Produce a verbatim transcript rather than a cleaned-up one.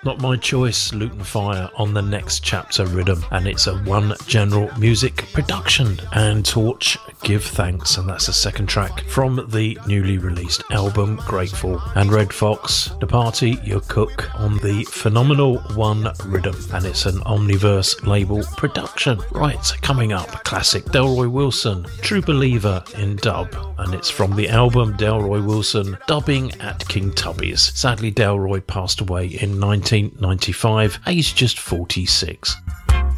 Not My Choice, Luton Fire on the Next Chapter Rhythm, and it's a One General Music production. And Torch, Give Thanks, and that's the second track from the newly released album Grateful. And Red Fox, The Party, Your Cook on the Phenomenal One Rhythm, and it's an Omniverse label production. Right, coming up, classic Delroy Wilson, True Believer in dub, and it's from the album Delroy Wilson Dubbing at King Tubby's. Sadly, Delroy passed away in nineteen ninety-five, aged just forty-six.